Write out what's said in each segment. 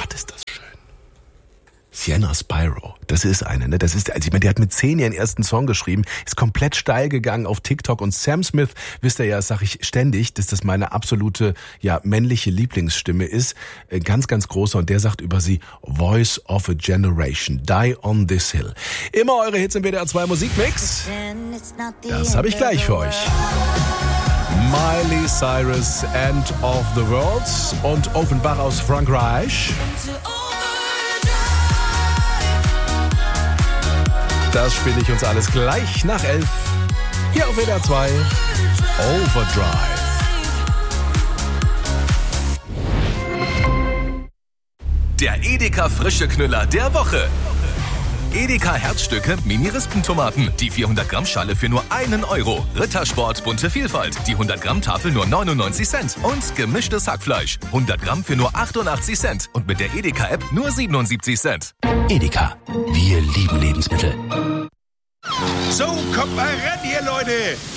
Gott, ist das schön. Sienna Spyro, das ist eine, ne? Das ist, also ich meine, die hat mit 10 ihren ersten Song geschrieben, ist komplett steil gegangen auf TikTok und Sam Smith, wisst ihr ja, das sage ich ständig, dass das meine absolute, männliche Lieblingsstimme ist, ganz, ganz großer, und der sagt über sie, Voice of a Generation, Die on this Hill. Immer eure Hits im WDR 2 Musikmix, das habe ich gleich für euch. Miley Cyrus, End of the World und Offenbach aus Frankreich. Das spiele ich uns alles gleich nach 11. Hier auf WDR 2. Overdrive. Der Edeka frische Knüller der Woche. Edeka Herzstücke Mini-Rispentomaten. Die 400 Gramm Schale für nur 1 Euro. Rittersport bunte Vielfalt. Die 100 Gramm Tafel nur 99 Cent. Und gemischtes Hackfleisch. 100 Gramm für nur 88 Cent. Und mit der Edeka-App nur 77 Cent. Edeka. Wir lieben Lebensmittel. So, kommt mal ran hier, Leute.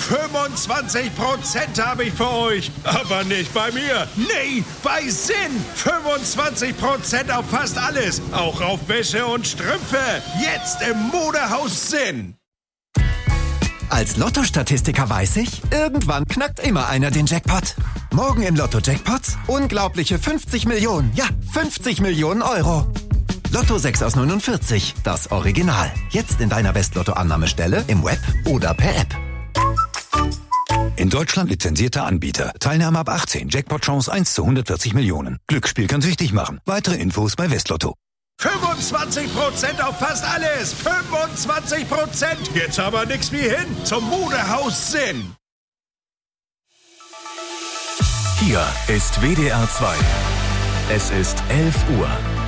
25% habe ich für euch. Aber nicht bei mir. Nee, bei Sinn. 25% auf fast alles. Auch auf Wäsche und Strümpfe. Jetzt im Modehaus Sinn. Als Lotto-Statistiker weiß ich, irgendwann knackt immer einer den Jackpot. Morgen im Lotto-Jackpots unglaubliche 50 Millionen. Ja, 50 Millionen Euro. Lotto 6 aus 49, das Original. Jetzt in deiner West-Lotto-Annahmestelle, im Web oder per App. In Deutschland lizenzierter Anbieter. Teilnahme ab 18. Jackpot-Chance 1 zu 140 Millionen. Glücksspiel kann süchtig machen. Weitere Infos bei Westlotto. 25% auf fast alles. 25%. Jetzt aber nix wie hin zum Modehaus Sinn. Hier ist WDR 2. Es ist 11 Uhr.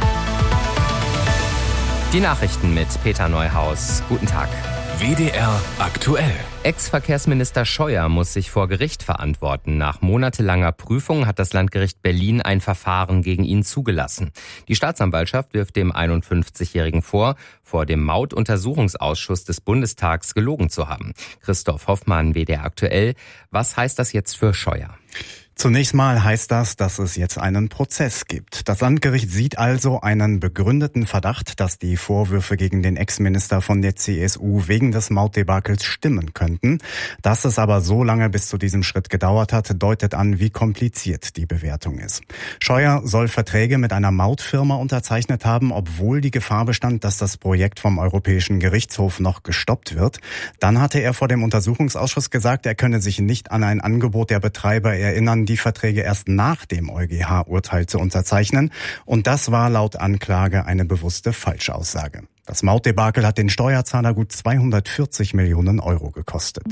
Die Nachrichten mit Peter Neuhaus. Guten Tag. WDR aktuell. Ex-Verkehrsminister Scheuer muss sich vor Gericht verantworten. Nach monatelanger Prüfung hat das Landgericht Berlin ein Verfahren gegen ihn zugelassen. Die Staatsanwaltschaft wirft dem 51-Jährigen vor dem Mautuntersuchungsausschuss des Bundestags gelogen zu haben. Christoph Hoffmann, WDR aktuell. Was heißt das jetzt für Scheuer? Zunächst mal heißt das, dass es jetzt einen Prozess gibt. Das Landgericht sieht also einen begründeten Verdacht, dass die Vorwürfe gegen den Ex-Minister von der CSU wegen des Mautdebakels stimmen könnten. Dass es aber so lange bis zu diesem Schritt gedauert hat, deutet an, wie kompliziert die Bewertung ist. Scheuer soll Verträge mit einer Mautfirma unterzeichnet haben, obwohl die Gefahr bestand, dass das Projekt vom Europäischen Gerichtshof noch gestoppt wird. Dann hatte er vor dem Untersuchungsausschuss gesagt, er könne sich nicht an ein Angebot der Betreiber erinnern, die Verträge erst nach dem EuGH-Urteil zu unterzeichnen. Und das war laut Anklage eine bewusste Falschaussage. Das Mautdebakel hat den Steuerzahler gut 240 Millionen Euro gekostet.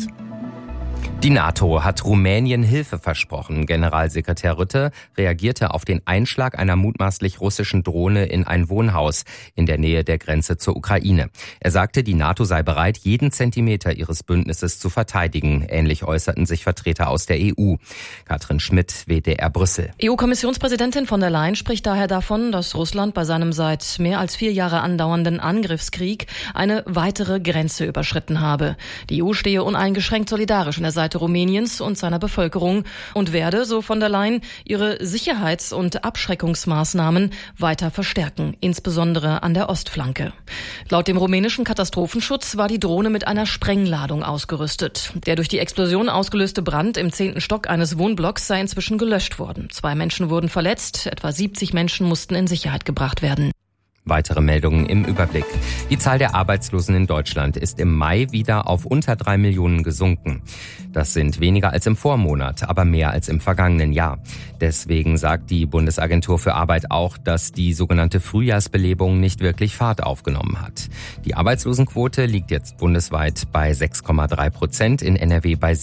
Die NATO hat Rumänien Hilfe versprochen. Generalsekretär Rutte reagierte auf den Einschlag einer mutmaßlich russischen Drohne in ein Wohnhaus in der Nähe der Grenze zur Ukraine. Er sagte, die NATO sei bereit, jeden Zentimeter ihres Bündnisses zu verteidigen. Ähnlich äußerten sich Vertreter aus der EU. Katrin Schmidt, WDR Brüssel. EU-Kommissionspräsidentin von der Leyen spricht daher davon, dass Russland bei seinem seit mehr als 4 Jahre andauernden Angriffskrieg eine weitere Grenze überschritten habe. Die EU stehe uneingeschränkt solidarisch an der Seite Rumäniens und seiner Bevölkerung und werde, so von der Leyen, ihre Sicherheits- und Abschreckungsmaßnahmen weiter verstärken, insbesondere an der Ostflanke. Laut dem rumänischen Katastrophenschutz war die Drohne mit einer Sprengladung ausgerüstet. Der durch die Explosion ausgelöste Brand im 10. Stock eines Wohnblocks sei inzwischen gelöscht worden. 2 Menschen wurden verletzt, etwa 70 Menschen mussten in Sicherheit gebracht werden. Weitere Meldungen im Überblick. Die Zahl der Arbeitslosen in Deutschland ist im Mai wieder auf unter 3 Millionen gesunken. Das sind weniger als im Vormonat, aber mehr als im vergangenen Jahr. Deswegen sagt die Bundesagentur für Arbeit auch, dass die sogenannte Frühjahrsbelebung nicht wirklich Fahrt aufgenommen hat. Die Arbeitslosenquote liegt jetzt bundesweit bei 6,3%, in NRW bei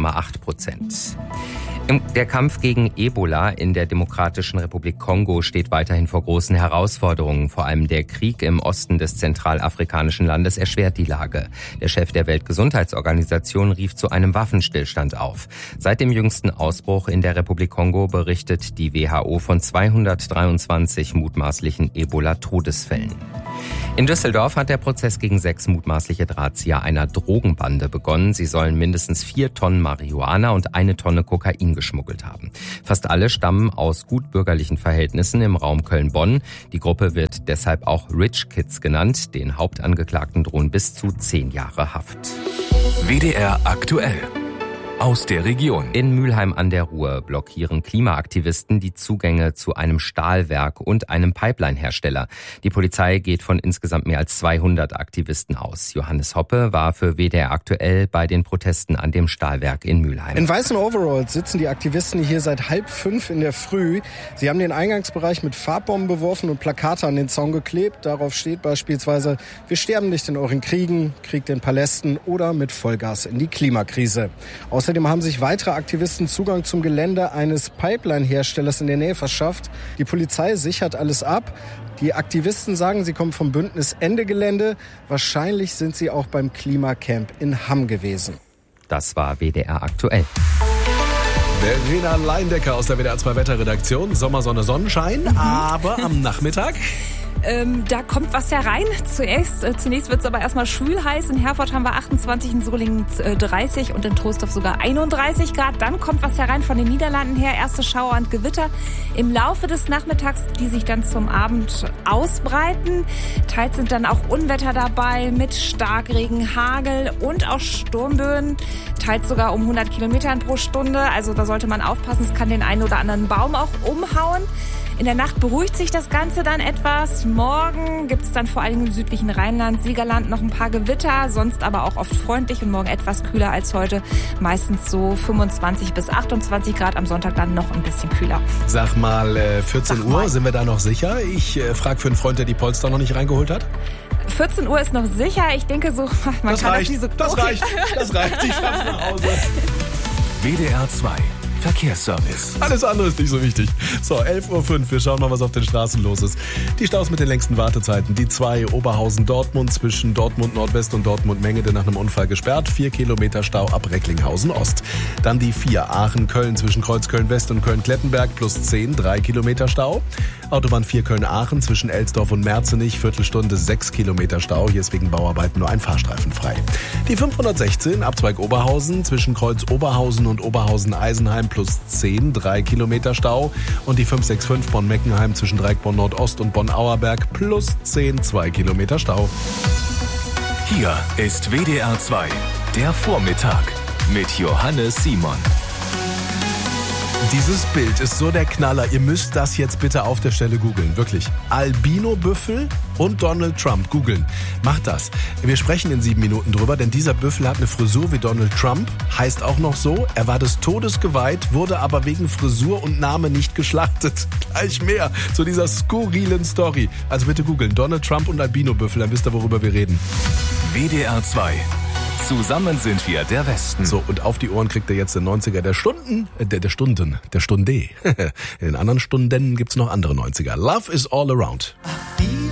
7,8%. Der Kampf gegen Ebola in der Demokratischen Republik Kongo steht weiterhin vor großen Herausforderungen. Vor allem der Krieg im Osten des zentralafrikanischen Landes erschwert die Lage. Der Chef der Weltgesundheitsorganisation rief zu einem Waffenstillstand auf. Seit dem jüngsten Ausbruch in der Republik Kongo berichtet die WHO von 223 mutmaßlichen Ebola-Todesfällen. In Düsseldorf hat der Prozess gegen 6 mutmaßliche Drahtzieher einer Drogenbande begonnen. Sie sollen mindestens 4 Tonnen Marihuana und 1 Tonne Kokain geschmuggelt haben. Fast alle stammen aus gutbürgerlichen Verhältnissen im Raum Köln-Bonn. Die Gruppe wird deshalb auch Rich Kids genannt. Den Hauptangeklagten drohen bis zu 10 Jahre Haft. WDR aktuell. Aus der Region. In Mülheim an der Ruhr blockieren Klimaaktivisten die Zugänge zu einem Stahlwerk und einem Pipeline-Hersteller. Die Polizei geht von insgesamt mehr als 200 Aktivisten aus. Johannes Hoppe war für WDR aktuell bei den Protesten an dem Stahlwerk in Mülheim. In weißen Overalls sitzen die Aktivisten hier seit 4:30 in der Früh. Sie haben den Eingangsbereich mit Farbbomben beworfen und Plakate an den Zaun geklebt. Darauf steht beispielsweise: Wir sterben nicht in euren Kriegen, Krieg den Palästen oder mit Vollgas in die Klimakrise. Außerdem haben sich weitere Aktivisten Zugang zum Gelände eines Pipeline-Herstellers in der Nähe verschafft. Die Polizei sichert alles ab. Die Aktivisten sagen, sie kommen vom Bündnis Ende Gelände. Wahrscheinlich sind sie auch beim Klimacamp in Hamm gewesen. Das war WDR aktuell. Verena Leindecker aus der WDR 2 Wetterredaktion. Sommer, Sonne, Sonnenschein, aber am Nachmittag... Da kommt was herein. Zunächst wird es aber erstmal schwül heiß. In Herford haben wir 28, in Solingen 30 und in Troisdorf sogar 31 Grad. Dann kommt was herein von den Niederlanden her. Erste Schauer und Gewitter im Laufe des Nachmittags, die sich dann zum Abend ausbreiten. Teils sind dann auch Unwetter dabei mit Starkregen, Hagel und auch Sturmböen. Teils sogar um 100 Kilometern pro Stunde. Also da sollte man aufpassen. Es kann den einen oder anderen Baum auch umhauen. In der Nacht beruhigt sich das Ganze dann etwas. Morgen gibt es dann vor allem im südlichen Rheinland, Siegerland noch ein paar Gewitter, sonst aber auch oft freundlich und morgen etwas kühler als heute. Meistens so 25 bis 28 Grad, am Sonntag dann noch ein bisschen kühler. Sag mal, 14 Uhr, sind wir da noch sicher? Ich frage für einen Freund, der die Polster noch nicht reingeholt hat. 14 Uhr ist noch sicher. Ich denke so, man das kann reicht, das reicht. Ich schaff's nach Hause. WDR 2. Verkehrsservice. Alles andere ist nicht so wichtig. So, 11:05 Uhr. Wir schauen mal, was auf den Straßen los ist. Die Staus mit den längsten Wartezeiten. Die 2 Oberhausen-Dortmund zwischen Dortmund Nordwest und Dortmund Mengede nach einem Unfall gesperrt. 4 Kilometer Stau ab Recklinghausen Ost. Dann die 4 Aachen-Köln zwischen Kreuzköln West und Köln-Klettenberg plus 10, 3 Kilometer Stau. Autobahn 4 Köln-Aachen zwischen Elsdorf und Merzenich, Viertelstunde 6 Kilometer Stau. Hier ist wegen Bauarbeiten nur ein Fahrstreifen frei. Die 516 Abzweig Oberhausen zwischen Kreuz Oberhausen und Oberhausen-Eisenheim plus 10, 3 Kilometer Stau. Und die 565 Bonn-Meckenheim zwischen Dreieckborn Nordost und Bonn-Auerberg plus 10, 2 Kilometer Stau. Hier ist WDR 2, der Vormittag mit Johannes Simon. Dieses Bild ist so der Knaller. Ihr müsst das jetzt bitte auf der Stelle googeln. Wirklich. Albino-Büffel und Donald Trump. Googeln. Macht das. Wir sprechen in 7 Minuten drüber, denn dieser Büffel hat eine Frisur wie Donald Trump. Heißt auch noch so. Er war des Todes geweiht, wurde aber wegen Frisur und Name nicht geschlachtet. Gleich mehr zu dieser skurrilen Story. Also bitte googeln. Donald Trump und Albino-Büffel, dann wisst ihr, worüber wir reden. WDR 2. Zusammen sind wir der Westen. So, und auf die Ohren kriegt er jetzt den 90er der Stunden, der Stunde. In den anderen Stunden gibt's noch andere 90er. Love is all around.